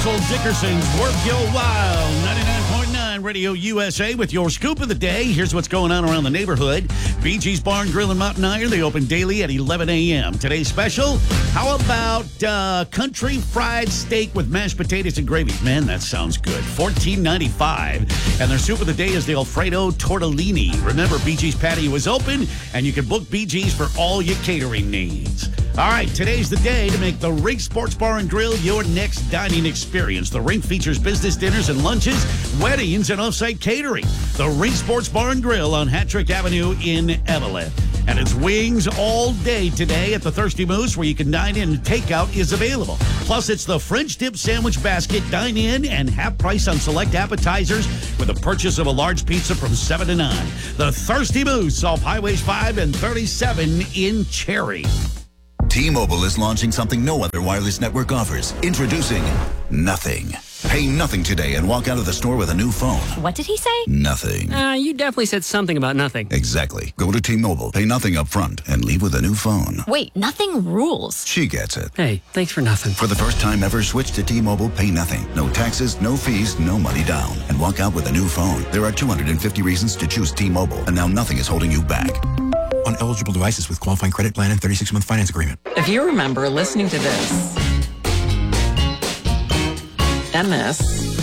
Russell Dickerson's Worth Your While, 99.9 Radio USA with your scoop of the day. Here's what's going on around the neighborhood. BG's Bar and Grill in Mountain Iron. They open daily at 11 a.m. Today's special, how about country fried steak with mashed potatoes and gravy? Man, that sounds good. $14.95. And their soup of the day is the Alfredo Tortellini. Remember, BG's patio is open, and you can book BG's for all your catering needs. All right, today's the day to make the Rink Sports Bar and Grill your next dining experience. The Rink features business dinners and lunches, weddings, and off-site catering. The Rink Sports Bar and Grill on Hattrick Avenue in Evelyn. And it's wings all day today at the Thirsty Moose, where you can dine in and takeout is available. Plus, it's the French dip sandwich basket, dine in, and half price on select appetizers with a purchase of a large pizza from 7 to 9. The Thirsty Moose off Highways 5 and 37 in Cherry. T-Mobile is launching something no other wireless network offers. Introducing Nothing. Pay nothing today and walk out of the store with a new phone. What did he say? Nothing. You definitely said something about nothing. Exactly. Go to T-Mobile, pay nothing up front, and leave with a new phone. Wait, nothing rules. She gets it. Hey, thanks for nothing. For the first time ever, switch to T-Mobile, pay nothing. No taxes, no fees, no money down. And walk out with a new phone. There are 250 reasons to choose T-Mobile, and now nothing is holding you back. On eligible devices with qualifying credit plan and 36-month finance agreement. If you remember listening to this, and this,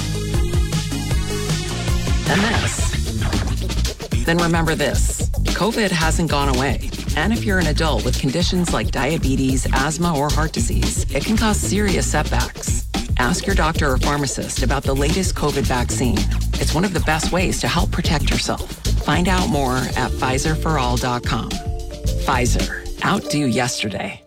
and this, then remember this. COVID hasn't gone away. And if you're an adult with conditions like diabetes, asthma, or heart disease, it can cause serious setbacks. Ask your doctor or pharmacist about the latest COVID vaccine. It's one of the best ways to help protect yourself. Find out more at PfizerForAll.com. Pfizer. Outdo yesterday.